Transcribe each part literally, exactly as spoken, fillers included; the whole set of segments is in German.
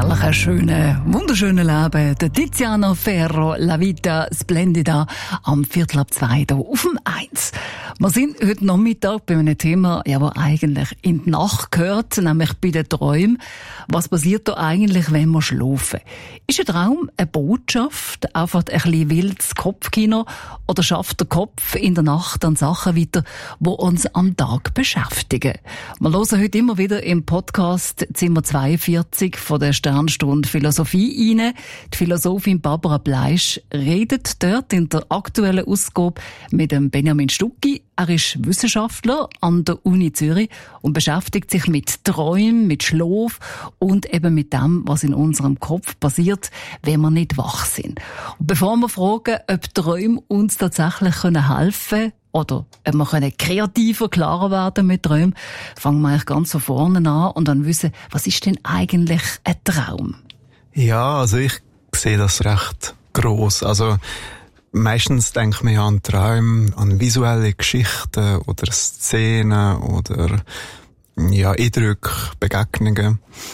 Herrlich, ein schönes, wunderschönes Leben. Der Tiziano Ferro, La Vita Splendida, am Viertel ab zwei hier auf dem eins. Wir sind heute Nachmittag bei einem Thema, ja, das eigentlich in die Nacht gehört, nämlich bei den Träumen. Was passiert da eigentlich, wenn wir schlafen? Ist ein Traum eine Botschaft, einfach ein bisschen wildes Kopfkino, oder schafft der Kopf in der Nacht an Sachen weiter, die uns am Tag beschäftigen? Wir hören heute immer wieder im Podcast Zimmer zweiundvierzig von der Sternstunde Philosophie rein. Die Philosophin Barbara Bleisch redet dort in der aktuellen Ausgabe mit dem Benjamin Stucki. Er ist Wissenschaftler an der Uni Zürich und beschäftigt sich mit Träumen, mit Schlaf und eben mit dem, was in unserem Kopf passiert, wenn wir nicht wach sind. Und bevor wir fragen, ob Träume uns tatsächlich helfen können, oder ob wir können kreativer, klarer werden mit Träumen, fangen wir eigentlich ganz von vorne an und dann wissen, was ist denn eigentlich ein Traum? Ja, also ich sehe das recht gross. Also meistens denkt man ja an Träume, an visuelle Geschichten oder Szenen oder ja, Eindrücke, Begegnungen.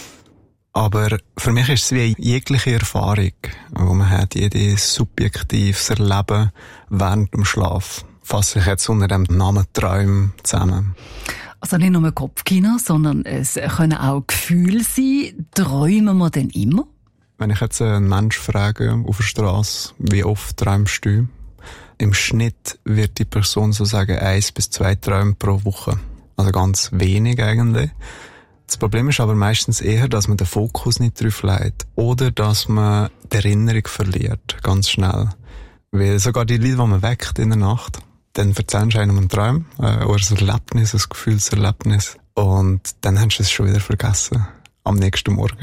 Aber für mich ist es wie jegliche Erfahrung, die man hat, jedes subjektives Erleben während dem Schlaf. Fasse ich jetzt unter dem Namen Träume zusammen. Also nicht nur Kopfkino, sondern es können auch Gefühle sein. Träumen wir denn immer? Wenn ich jetzt einen Menschen frage auf der Straße, wie oft träumst du? Im Schnitt wird die Person so sagen, eins bis zwei Träume pro Woche. Also ganz wenig eigentlich. Das Problem ist aber meistens eher, dass man den Fokus nicht drauf legt. Oder dass man die Erinnerung verliert, ganz schnell. Weil sogar die Leute, die man weckt in der Nacht, dann erzählst du einem einen Traum, äh, oder ein Erlebnis, ein Gefühlserlebnis. Und dann hast du es schon wieder vergessen. Am nächsten Morgen.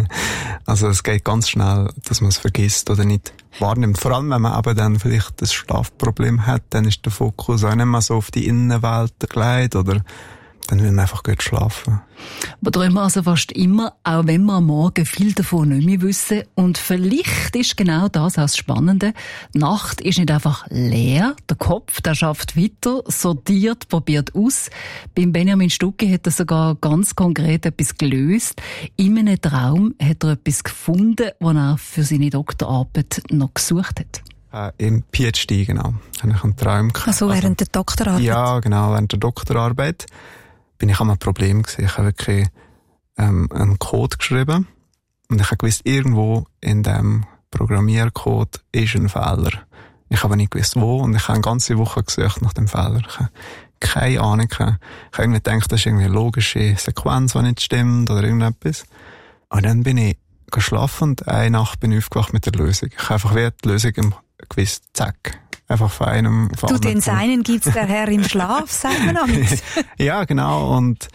Also es geht ganz schnell, dass man es vergisst oder nicht wahrnimmt. Vor allem, wenn man aber dann vielleicht das Schlafproblem hat, dann ist der Fokus auch nicht mehr so auf die Innenwelt gelegt oder dann will man einfach gut schlafen. Wir träumen also fast immer, auch wenn wir am Morgen viel davon nicht mehr wissen. Und vielleicht ist genau das auch das Spannende. Die Nacht ist nicht einfach leer. Der Kopf, der schafft weiter, sortiert, probiert aus. Beim Benjamin Stucki hat er sogar ganz konkret etwas gelöst. In einem Traum hat er etwas gefunden, was er für seine Doktorarbeit noch gesucht hat. Äh, Im P H D, genau. Habe ich einen Traum gehabt. Also während der Doktorarbeit? Ja, genau, während der Doktorarbeit bin ich an einem Problem gewesen. Ich habe wirklich ähm, einen Code geschrieben und ich habe gewusst, irgendwo in dem Programmiercode ist ein Fehler. Ich habe nicht gewusst, wo, und ich habe eine ganze Woche gesucht nach dem Fehler. Ich habe keine Ahnung. Ich habe irgendwie gedacht, das ist irgendwie eine logische Sequenz, die nicht stimmt oder irgendetwas. Und dann bin ich geschlafen und eine Nacht bin ich aufgewacht mit der Lösung. Ich habe einfach wie die Lösung gewusst, zack. Einfach von einem, von Du, den Seinen gibt's der Herr im Schlaf, sagt man damit. Ja, genau. Und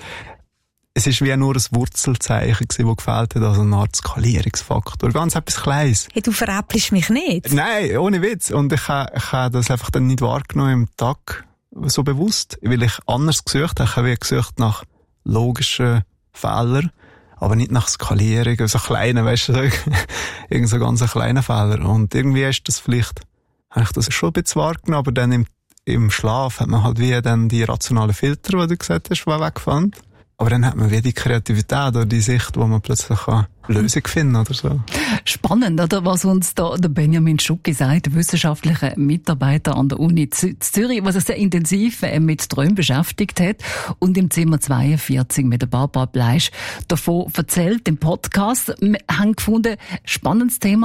es ist wie nur ein Wurzelzeichen gewesen, das gefehlt hat, also eine Art Skalierungsfaktor. Ganz etwas Kleines. Hey, du veräppelst mich nicht. Nein, ohne Witz. Und ich habe, ich habe das einfach dann nicht wahrgenommen im Tag so bewusst, weil ich anders gesucht habe. Ich habe wie gesucht nach logischen Fehlern, aber nicht nach Skalierung, so kleinen, weißt du, irgend so ganz kleinen Fehler. Und irgendwie ist das vielleicht, habe ich das schon ein bisschen wahrgenommen, aber dann im, im Schlaf hat man halt wie dann die rationalen Filter, die du gesagt hast, die weggefallen. Aber dann hat man wie die Kreativität oder die Sicht, wo man plötzlich eine Lösung finden oder so. Spannend, oder? Was uns da der Benjamin Stucki sagt, wissenschaftlicher Mitarbeiter an der Uni Zürich, was er sehr intensiv mit Träumen beschäftigt hat und im Zimmer zweiundvierzig mit der Barbara Bleisch davon erzählt, im Podcast. Wir haben gefunden, spannendes Thema.